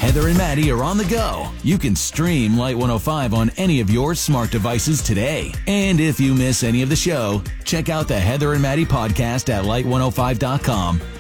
Heather and Maddie are on the go. You can stream Light 105 on any of your smart devices today. And if you miss any of the show, check out the Heather and Maddie podcast at light105.com